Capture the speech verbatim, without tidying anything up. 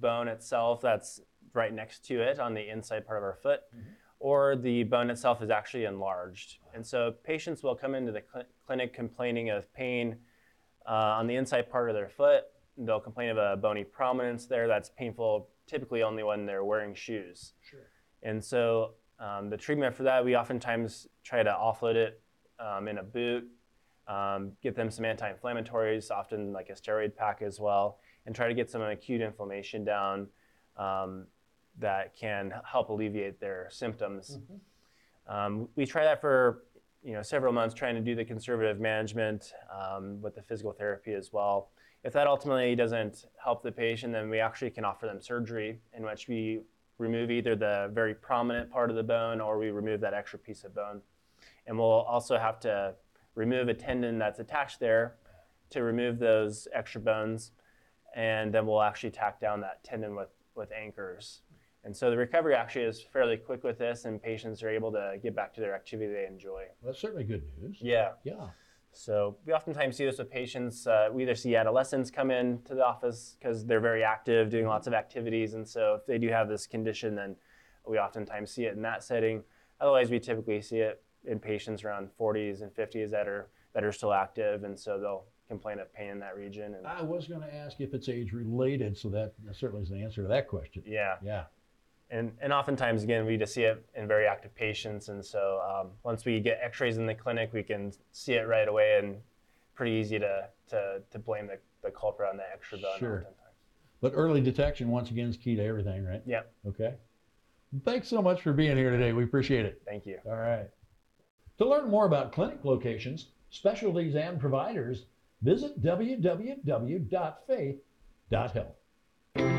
bone itself that's right next to it on the inside part of our foot, mm-hmm. or the bone itself is actually enlarged. And so patients will come into the cl- clinic complaining of pain uh, on the inside part of their foot. They'll complain of a bony prominence there that's painful, typically only when they're wearing shoes. Sure. And so um, the treatment for that, we oftentimes try to offload it um, in a boot, um, get them some anti-inflammatories, often like a steroid pack as well, and try to get some acute inflammation down um, that can help alleviate their symptoms. Mm-hmm. Um, we try that for you know several months, trying to do the conservative management um, with the physical therapy as well. If that ultimately doesn't help the patient, then we actually can offer them surgery in which we remove either the very prominent part of the bone or we remove that extra piece of bone. And we'll also have to remove a tendon that's attached there to remove those extra bones, and then we'll actually tack down that tendon with, with anchors. And so the recovery actually is fairly quick with this, and patients are able to get back to their activity they enjoy. Well, that's certainly good news. Yeah. Yeah. So we oftentimes see this with patients. Uh, we either see adolescents come in to the office because they're very active, doing lots of activities, and so if they do have this condition, then we oftentimes see it in that setting. Otherwise, we typically see it in patients around forties and fifties that are that are still active, and so they'll complain of pain in that region. And I was going to ask if it's age related, so that, that certainly is the answer to that question. Yeah. Yeah. And, and oftentimes, again, we just see it in very active patients. And so um, once we get x-rays in the clinic, we can see it right away, and pretty easy to, to, to blame the, the culprit on the extra bone. Sure. Oftentimes. But early detection, once again, is key to everything, right? Yeah. Okay. Thanks so much for being here today. We appreciate it. Thank you. All right. To learn more about clinic locations, specialties, and providers, visit w w w dot faith dot health.